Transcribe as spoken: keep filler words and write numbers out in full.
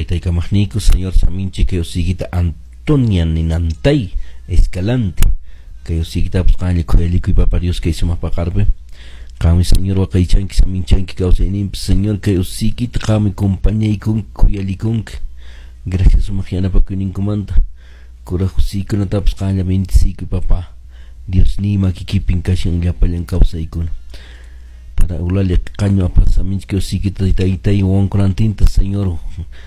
Taytay kamaqniku Señor saminchi kay usikita Antonia Ninantay Escalante kay usikita pues qanli kuyaliku papa Dios kay sumapaqarpe qami Señor waqaychanki saminchanki kawsayninpi Señor kay usikita qami compañaykun kuyalikunk gracias sumaqianapakuyninkumanta kura usikunatapas qanlla veinticinco papa Dios nima kikipin kashan llapallan kawsaykuna para ulali qaño apasaminchki usikita taytay wankurantinta Señor